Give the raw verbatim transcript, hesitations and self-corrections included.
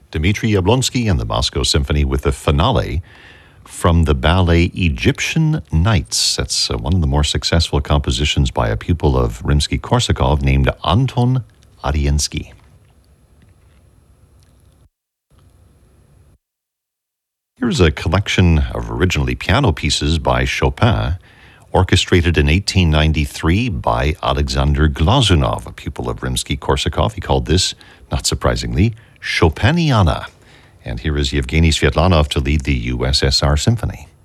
Dmitry Yablonsky and the Moscow Symphony with the finale from the ballet Egyptian Nights. That's uh, one of the more successful compositions by a pupil of Rimsky-Korsakov named Anton Ariensky. Here's a collection of originally piano pieces by Chopin, orchestrated in eighteen ninety-three by Alexander Glazunov, a pupil of Rimsky-Korsakov. He called this, not surprisingly, Chopiniana. And here is Yevgeny Svetlanov to lead the U S S R Symphony.